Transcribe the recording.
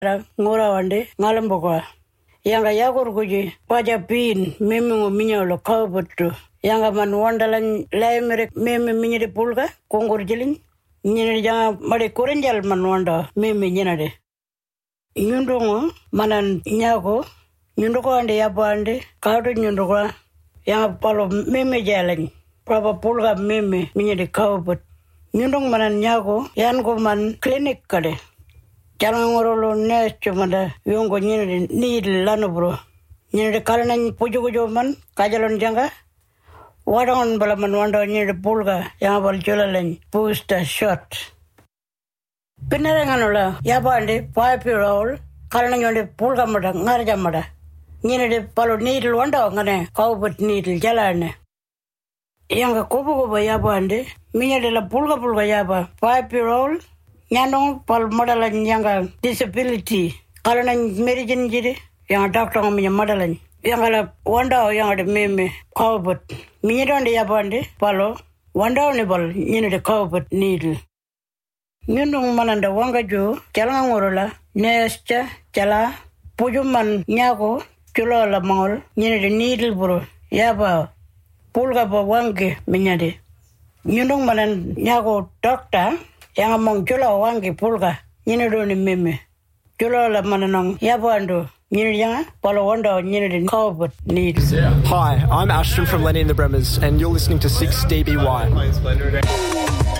ngora wande ngalamboka yanga yakurkuji paja pin meme minyolo kawbuttu yanga man wandalan laimere meme minyede pulga kongor jilin nyene janga made korenjal man wanda meme nyenade nyundongo manan nyako nyundoko ande yabande kawdo nyundoko yanga palo meme jalani papa pulga meme minyede kawbut nyundong manan nyako yango man clinic kade Janangorolo necho mada yongo nyene ni lano bro nyene kalana pujugo man kajalon janga wadon balaman wando nyene pulga yang bal jolalen booster shot pinaranganola yabande 5-year-old kalana nyone pulga mada ngarja mada nyene de palo needle wando ngane kawbut needle jalane yanga kobo yabande minya de la pulga yaba 5-year-old Nyanong pal modala nyanga disability kalana merijin jide yang doctor ngaminya modala yang ala wanda yang ada meme kawbut minya donde yabande palo wanda ne bal nyine de kawbut needle nyundong mananda wanga jo chala ngorola nescha chala pujuman nyako chulo la mangol nyine de needle bro yaba pulga bo wange minya de nyundong manan nyako doctor yang among jula wangi pulga nyine do ni meme jula la mananong yabando nyine yang palo wanda nyine de kawbut need. Hi, I'm Ashton from Lenny and the Bremers and you're listening to 6DBY.